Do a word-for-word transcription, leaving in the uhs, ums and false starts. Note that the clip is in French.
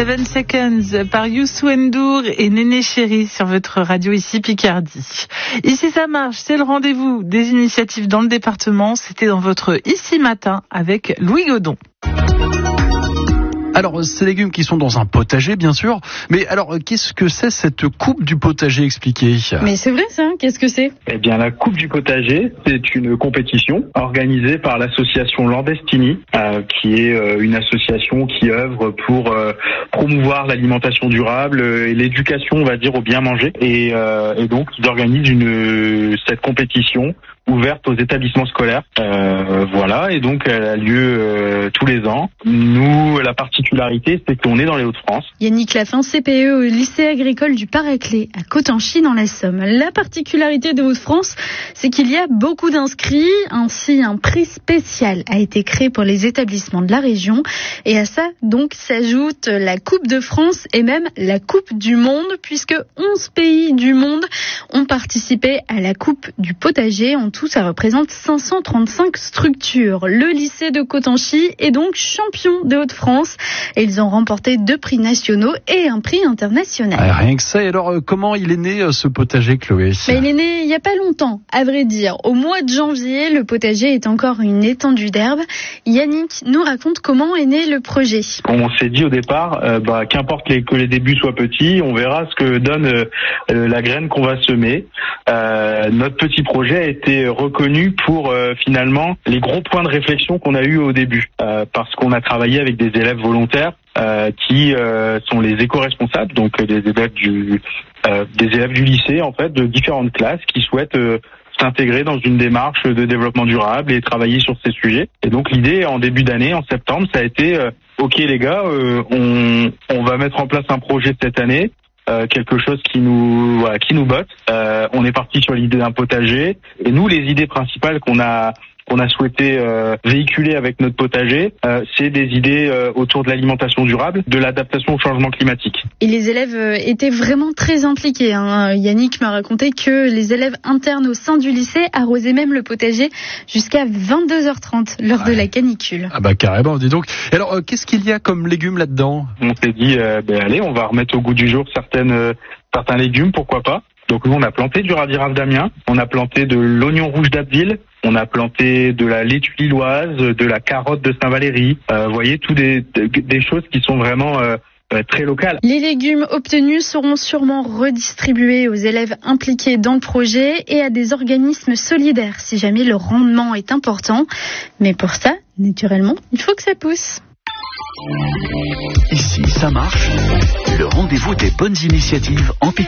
Seven Seconds par Youssou N'Dour et Néné Chéri sur votre radio ici Picardie. Ici ça marche, c'est le rendez-vous des initiatives dans le département. C'était dans votre Ici Matin avec Louis Godon. Alors, ces légumes qui sont dans un potager, bien sûr. Mais alors, qu'est-ce que c'est cette coupe du potager expliquée ? Mais c'est vrai ça, qu'est-ce que c'est ? Eh bien, la coupe du potager, c'est une compétition organisée par l'association Landestini, euh, qui est euh, une association qui œuvre pour euh, promouvoir l'alimentation durable et l'éducation, on va dire, au bien manger. Et, euh, et donc, ils organisent une, cette compétition ouverte aux établissements scolaires. Euh, voilà, et donc elle a lieu euh, tous les ans. Nous, la particularité, c'est qu'on est dans les Hauts-de-France. Yannick Lafin, C P E au lycée agricole du Paraclet à Cotanchy dans la Somme. La particularité des Hauts-de-France, c'est qu'il y a beaucoup d'inscrits. Ainsi, un prix spécial a été créé pour les établissements de la région. Et à ça, donc, s'ajoute la Coupe de France et même la Coupe du Monde, puisque onze pays du monde ont participé à la Coupe du potager. En tout, ça représente cinq cent trente-cinq structures. Le lycée de Cotanchy est donc champion des Hauts-de-France et ils ont remporté deux prix nationaux et un prix international. Ah, rien que ça. Et alors, euh, comment il est né euh, ce potager, Chloé ? Mais il est né il n'y a pas longtemps, à vrai dire. Au mois de janvier, le potager est encore une étendue d'herbe. Yannick nous raconte comment est né le projet. On s'est dit au départ, euh, bah, qu'importe les, que les débuts soient petits, on verra ce que donne euh, euh, la graine qu'on va semer. Euh, notre petit projet a été reconnu pour euh, finalement les gros points de réflexion qu'on a eu au début, euh, parce qu'on a travaillé avec des élèves volontaires euh, qui euh, sont les éco-responsables, donc des élèves du euh, des élèves du lycée en fait, de différentes classes qui souhaitent euh, s'intégrer dans une démarche de développement durable et travailler sur ces sujets. Et donc l'idée en début d'année, en septembre, ça a été euh, ok les gars, euh, on on va mettre en place un projet cette année. Euh, quelque chose qui nous voilà, qui nous botte. Euh, on est parti sur l'idée d'un potager et nous les idées principales qu'on a qu'on a souhaité euh, véhiculer avec notre potager, euh, c'est des idées euh, autour de l'alimentation durable, de l'adaptation au changement climatique. Et les élèves euh, étaient vraiment très impliqués. Hein. Yannick m'a raconté que les élèves internes au sein du lycée arrosaient même le potager jusqu'à vingt-deux heures trente lors ouais. de la canicule. Ah bah carrément, dis donc. Et alors, euh, qu'est-ce qu'il y a comme légumes là-dedans ? On s'est dit, euh, ben allez, on va remettre au goût du jour certaines euh, certains légumes, pourquoi pas. Donc nous, on a planté du radis-rave d'Amiens, on a planté de l'oignon rouge d'Abbeville, on a planté de la laitue lilloise, de la carotte de Saint-Valéry. Euh, vous voyez, tout des, des choses qui sont vraiment euh, très locales. Les légumes obtenus seront sûrement redistribués aux élèves impliqués dans le projet et à des organismes solidaires si jamais le rendement est important. Mais pour ça, naturellement, il faut que ça pousse. Ici, ça marche. Le rendez-vous des bonnes initiatives en Picardie.